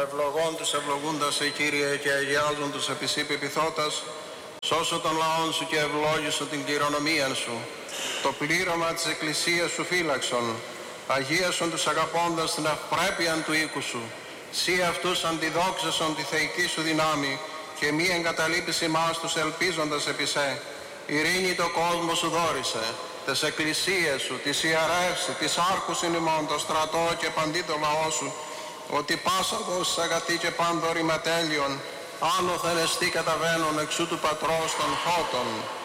ευλογών τους ευλογούντας σε Κύριε και αγιάζουν τους επί σύ πεποιθώτας, σώσω τον λαόν σου και ευλόγησον την κληρονομίαν σου. Το πλήρωμα της Εκκλησίας σου φύλαξον, αγίασον τους αγαπώντας την ευπρέπειαν του οίκου σου. Σύ αυτούς αντιδόξασον τη θεϊκή σου δυνάμει και μη εγκαταλείπεις ημάς τους ελπίζοντας επί σε. Ειρήνη το κόσμο σου δόρισε, τες εκκλησίες σου, τις ιερεύσει, τις άρχους ημών, το στρατό και παντί το λαό σου, ότι πάσα δώσεις αγαθή και πάντορη ματέλειον, άνωθεν εστί καταβαίνουν εξού του Πατρός των Φώτων.